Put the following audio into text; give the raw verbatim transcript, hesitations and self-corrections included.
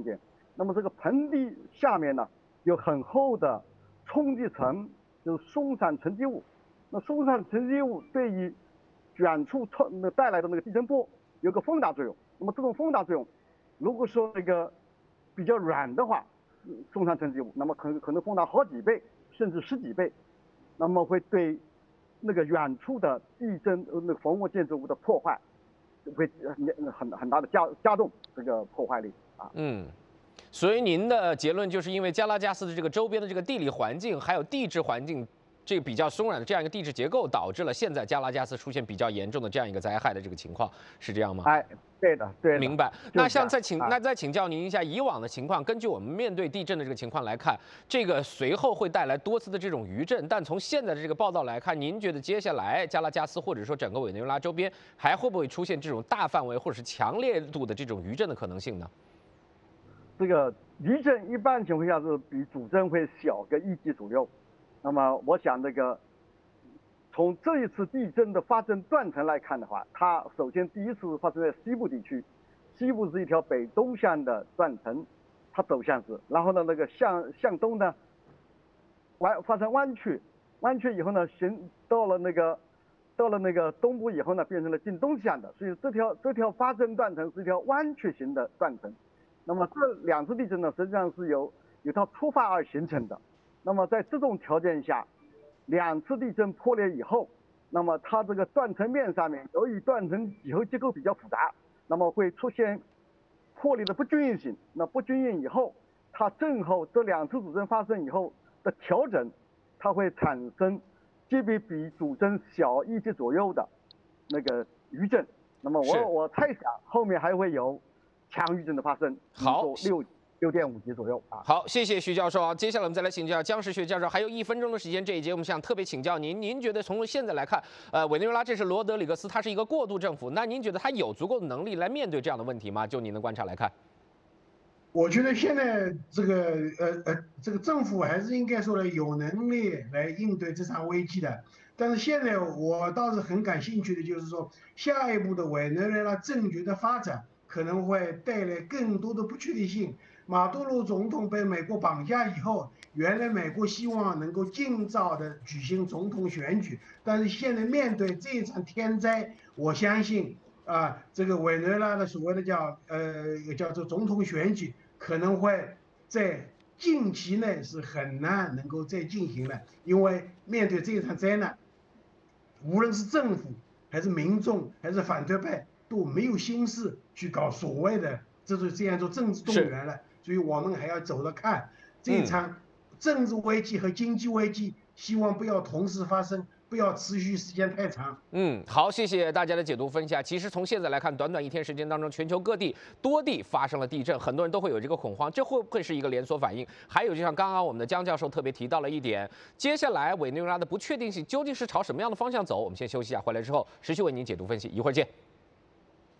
点。那么这个盆地下面呢，有很厚的冲积层，就是松散沉积物。那松散沉积物对于远处冲那带来的那个地震波有个风打作用。那么这种风打作用，如果说那个比较软的话，松散沉积物，那么可能可能风大好几倍，甚至十几倍，那么会对那个远处的地震呃那个房屋建筑物的破坏，会很很大的加加重这个破坏力啊。 嗯。所以您的结论就是因为加拉加斯的这个周边的这个地理环境，还有地质环境，这个比较松软的这样一个地质结构，导致了现在加拉加斯出现比较严重的这样一个灾害的这个情况，是这样吗？ 哎，对的，对的。 明白。那像再请， 啊、 那再请教您一下，以往的情况，根据我们面对地震的这个情况来看，这个随后会带来多次的这种余震，但从现在的这个报道来看，您觉得接下来加拉加斯或者说整个委内瑞拉周边还会不会出现这种大范围或者是强烈度的这种余震的可能性呢？ 这个余震一般情况下是比主震会小个一级左右。那么我想这个从这一次地震的发生断层来看的话，它首先第一次发生在西部地区，西部是一条北东向的断层，它走向是，然后呢那个向向东呢弯发生弯曲，弯曲以后呢行到了那个到了那个东部以后呢变成了近东向的，所以这条这条发生断层是一条弯曲型的断层。那么这两次地震呢，实际上是由由它出发而形成的。那么在这种条件下，两次地震破裂以后，那么它这个断层面上面，由于断层几何结构比较复杂，那么会出现破裂的不均匀性。那不均匀以后，它正好这两次主震发生以后的调整，它会产生级别比主震小一级左右的那个余震。那么我我猜想后面还会有强余震的发生， 好， 六六点五级左右啊。 好，谢谢徐教授啊。接下来我们再来请教姜时学教授，还有一分钟的时间，这一节我们想特别请教您，您觉得从现在来看，呃，委内瑞拉这是罗德里格斯，他是一个过渡政府，那您觉得他有足够的能力来面对这样的问题吗？就您的观察来看， 我觉得现在这个呃呃这个政府还是应该说的有能力来应对这场危机的。但是现在我倒是很感兴趣的，就是说下一步的委内瑞拉政局的发展可能会带来更多的不确定性。马杜罗总统被美国绑架以后，原来美国希望能够尽早的举行总统选举，但是现在面对这一场天灾，我相信啊，这个委内瑞拉的所谓的叫呃叫做总统选举，可能会在近期内是很难能够再进行的，因为面对这一场灾难，无论是政府还是民众还是反对派都没有心思去搞所谓的这种这样做政治动员了，所以我们还要走着看这一场政治危机和经济危机，希望不要同时发生，不要持续时间太长。 嗯，好，谢谢大家的解读分享。其实从现在来看，短短一天时间当中，全球各地多地发生了地震，很多人都会有这个恐慌，这会不会是一个连锁反应？还有，就像刚刚我们的姜教授特别提到了一点，接下来委内瑞拉的不确定性究竟是朝什么样的方向走？我们先休息一下，回来之后持续为您解读分析，一会儿见。